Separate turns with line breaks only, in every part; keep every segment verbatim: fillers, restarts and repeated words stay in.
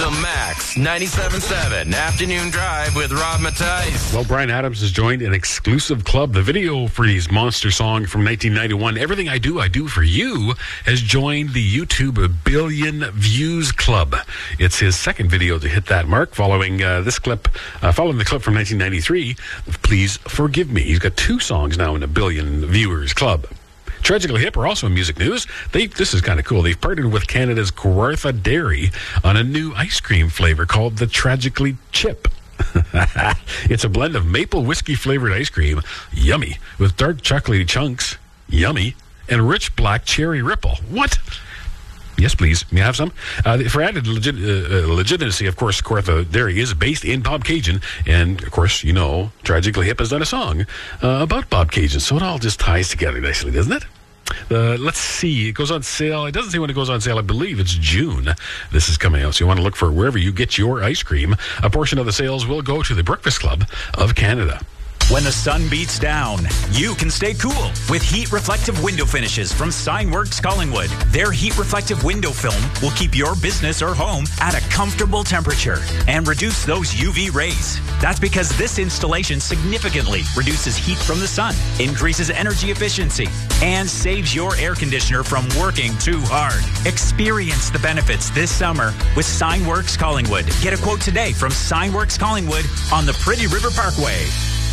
The Max ninety-seven point seven Afternoon Drive with Rob Matthijs.
Well, Bryan Adams has joined an exclusive club. The video for his monster song from nineteen ninety-one, Everything I Do, I Do For You, has joined the YouTube Billion Views Club. It's his second video to hit that mark, following uh, this clip, uh, following the clip from nineteen ninety-three, Please Forgive Me. He's got two songs now in the Billion Viewers Club. Tragically Hip are also in music news. They, this is kind of cool. They've partnered with Canada's Kawartha Dairy on a new ice cream flavor called the Tragically Chip. It's a blend of maple whiskey flavored ice cream, yummy, with dark chocolatey chunks, yummy, and rich black cherry ripple. What? Yes, please. May I have some? Uh, for added legit, uh, legitimacy, of course, Kawartha Dairy is based in Bobcaygeon. And, of course, you know, Tragically Hip has done a song uh, about Bobcaygeon. So it all just ties together nicely, doesn't it? Uh, let's see. It goes on sale. It doesn't say when it goes on sale. I believe it's June. This is coming out. So you want to look for wherever you get your ice cream. A portion of the sales will go to the Breakfast Club of Canada.
When the sun beats down, you can stay cool with heat reflective window finishes from Signworks Collingwood. Their heat reflective window film will keep your business or home at a comfortable temperature and reduce those U V rays. That's because this installation significantly reduces heat from the sun, increases energy efficiency, and saves your air conditioner from working too hard. Experience the benefits this summer with Signworks Collingwood. Get a quote today from Signworks Collingwood on the Pretty River Parkway.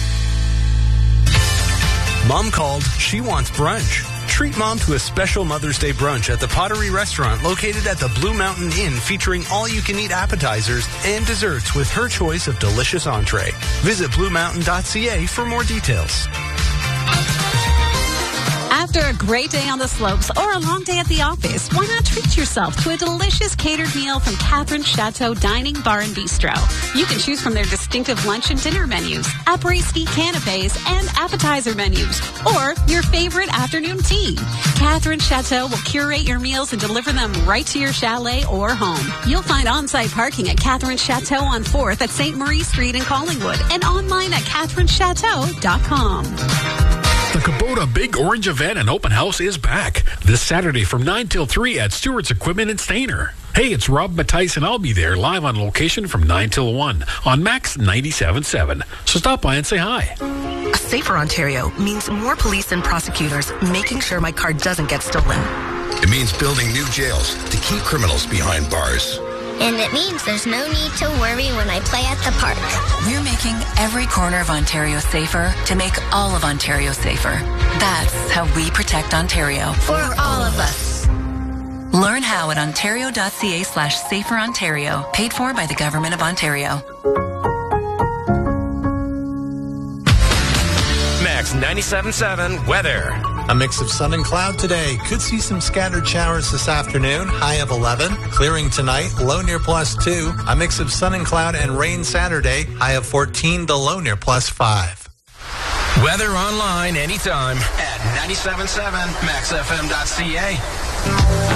Mom called. She wants brunch. Treat Mom to a special Mother's Day brunch at the Pottery Restaurant located at the Blue Mountain Inn, featuring all-you-can-eat appetizers and desserts with her choice of delicious entree. Visit blue mountain dot c a for more details.
After a great day on the slopes or a long day at the office, why not treat yourself to a delicious catered meal from Catherine Chateau Dining Bar and Bistro? You can choose from their distinctive lunch and dinner menus, après-ski canapes, and appetizer menus, or your favorite afternoon tea. Catherine Chateau will curate your meals and deliver them right to your chalet or home. You'll find on-site parking at Catherine Chateau on fourth at Saint Marie Street in Collingwood and online at catherine chateau dot com.
The Kubota Big Orange Event and Open House is back this Saturday from nine till three at Stewart's Equipment in Stayner. Hey, it's Rob Matthijs, and I'll be there live on location from nine till one on Max ninety-seven point seven. So stop by and say hi.
A safer Ontario means more police and prosecutors making sure my car doesn't get stolen.
It means building new jails to keep criminals behind bars.
And it means there's no need to worry when I play at the park.
We're making every corner of Ontario safer to make all of Ontario safer. That's how we protect Ontario.
For all of us.
Learn how at ontario dot c a slash safer Ontario. Paid for by the Government of Ontario.
Max ninety-seven point seven weather.
A mix of sun and cloud today. Could see some scattered showers this afternoon. High of eleven. Clearing tonight. Low near plus two. A mix of sun and cloud and rain Saturday. High of fourteen. The low near plus five.
Weather online anytime at ninety-seven point seven max f m dot c a.